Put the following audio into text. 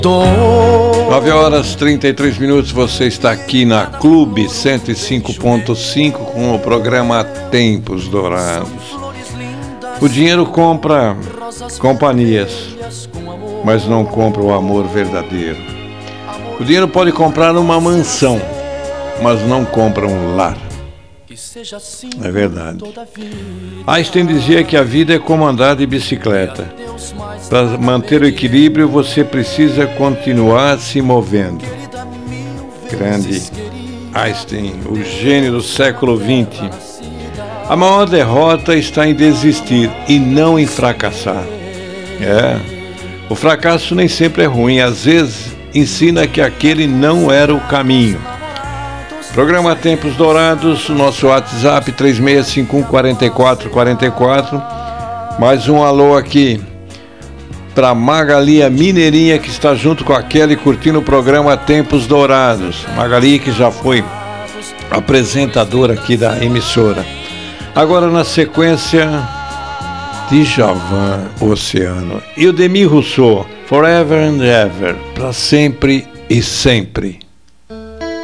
9h33, você está aqui na Clube 105.5 com o programa Tempos Dourados. O dinheiro compra companhias, mas não compra o amor verdadeiro. O dinheiro pode comprar uma mansão, mas não compra um lar. É verdade. Einstein dizia que a vida é como andar de bicicleta. Para manter o equilíbrio, você precisa continuar se movendo. Grande Einstein, o gênio do século XX. A maior derrota está em desistir e não em fracassar. O fracasso nem sempre é ruim, às vezes ensina que aquele não era o caminho. Programa Tempos Dourados, nosso WhatsApp 3651-4444. Mais um alô aqui para Magali, a mineirinha que está junto com a Kelly curtindo o programa Tempos Dourados. Magali que já foi apresentadora aqui da emissora. Agora na sequência, Djavan, Oceano. E o Demi Rousseau, Forever and Ever, para sempre e sempre.